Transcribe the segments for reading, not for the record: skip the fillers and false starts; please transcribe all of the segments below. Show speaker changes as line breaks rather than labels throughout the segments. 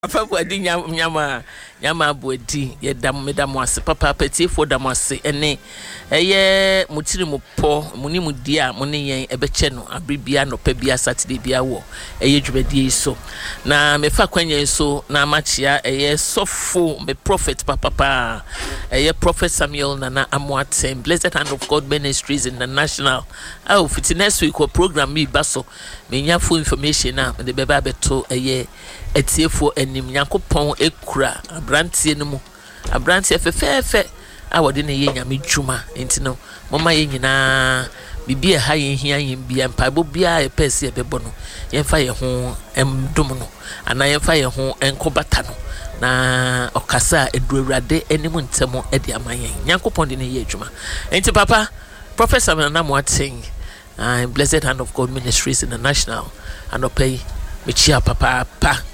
Papa Bwadi nyama Bwadi ye medam ase papa petit fo dam ase ene eye mutiri mu po muni mu dia muni yen ebeche no abribia no pa bia Saturday bia wo eye dwumadie so na mefa kwanya so na amachia eye sofo me prophet papa eye prophet Samuel Nana Amoatem Blessed Hand of God Ministries International fiti next week program mi baso me nya full information na de beba beto eye etiefo enim Nyankopon ekura abrantie no mu abrantie fefefe a wode ne ye nyame dwuma enti no mama ye nyina bibia ha ye hia ye bia mpabo bia e pese e bebo no yemfa ye ho emdom no ana yemfa ye ho enkobata no na okasa eduawrade enim ntemo e de amayen Nyankopon de ne ye dwuma enti papa Professor Nana Amoatem Blessed Hand of God Ministries International and opay me chia papa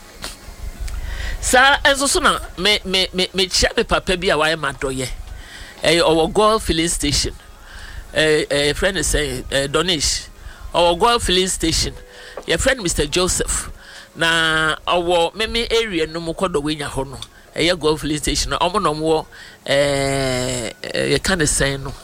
sa enso so na me chia me papa bi a wa ma doye our Gold filling station friend is say Donish our Gold filling station your friend Mr. Joseph na our meme area no mo kodo we nya ho no Gold filling station omo no mo you can say no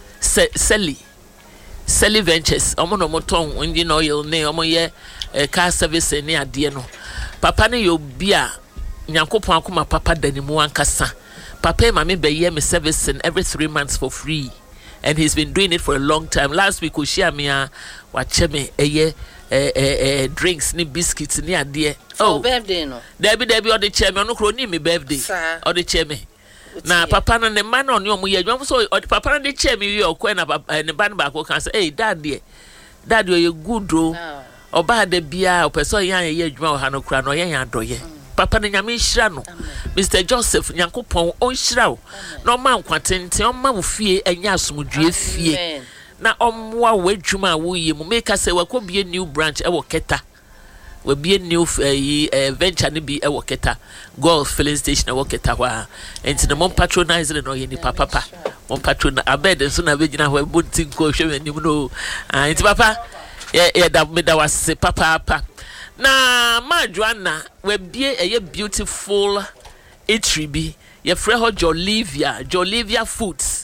Selly Ventures omo no mo ton engine oil ne omo ye car service ne ade no papa ne yo bia Nyankopon akoma papa danimu ankasa papa mama be ye me servicing every 3 months for free and he's been doing it for a long time. Last week we share me wache me drinks ni biscuits ni ade
birthday no
Debbie or the chairman no kro ni me birthday or the chairman na papa na ne man on your ye dwam so or papa na the chairman we okwa na ne ban back can say hey dad you good oba de bia opeso yan ye adwuma ha no kra no yan adoye papa na nyame hira no Mr. Joseph Nyankopon on hira no man kwatente on ma wo fie anya asomdwe fie na omwa wadwuma wo ye mu make say wakobie new branch e wo Keta we be new venture ni bi e wo Keta Gold filling station e wo Keta wa enti na mon patronize no ye ni papa mon patronize abed so na begina ho bonti ko hwe ni mu no enti papa ye da me da wase papa na Joanna we be a beautiful eatery bi ye frɛ ho Jolivia Foods